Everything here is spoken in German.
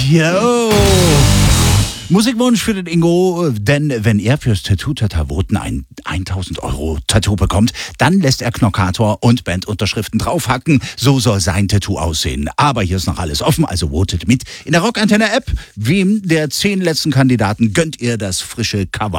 Jo! Musikwunsch für den Ingo, denn wenn er fürs Tattoo-Tata-Voten ein 1000 € Tattoo bekommt, dann lässt er Knockator und Bandunterschriften draufhacken. So soll sein Tattoo aussehen. Aber hier ist noch alles offen, also votet mit in der Rockantenne-App. Wem der 10 letzten Kandidaten gönnt ihr das frische Cover?